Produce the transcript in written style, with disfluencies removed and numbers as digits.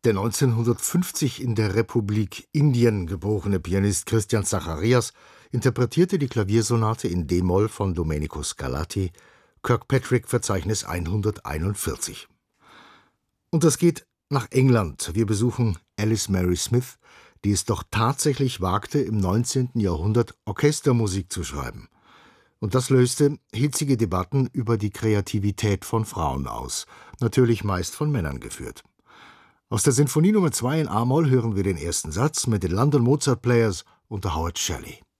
Der 1950 in der Republik Indien geborene Pianist Christian Zacharias interpretierte die Klaviersonate in d-Moll von Domenico Scarlatti, Kirkpatrick-Verzeichnis 141. Und das geht nach England. Wir besuchen Alice Mary Smith, die es doch tatsächlich wagte, im 19. Jahrhundert Orchestermusik zu schreiben. Und das löste hitzige Debatten über die Kreativität von Frauen aus, natürlich meist von Männern geführt. Aus der Sinfonie Nummer 2 in a-Moll hören wir den ersten Satz mit den London Mozart Players unter Howard Shelley.